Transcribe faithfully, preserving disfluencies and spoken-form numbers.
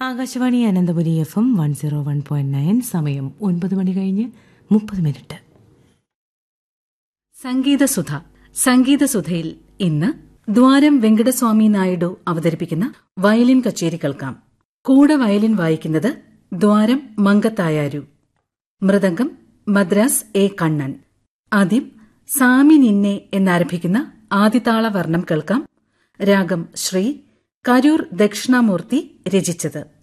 Akashvani Ananthapuri F M one zero one point nine. സമയം ഒൻപത് മണി കഴിഞ്ഞ് മുപ്പത് മിനിറ്റ്. സംഗീതസുധ. സംഗീതസുധയിൽ ഇന്ന് ദ്വാരം വെങ്കടസ്വാമി നായിഡു അവതരിപ്പിക്കുന്ന വയലിൻ കച്ചേരി കേൾക്കാം. കൂടെ വയലിൻ വായിക്കുന്നത് ദ്വാരം മങ്കത്തായാരു. മൃദംഗം മദ്രാസ് എ കണ്ണൻ. ആദ്യം സാമി നിന്നെ എന്നാരംഭിക്കുന്ന ആദിതാള വർണ്ണം കേൾക്കാം. രാഗം ശ്രീ. കരൂർ ദക്ഷിണാമൂർത്തി രചിച്ചത്.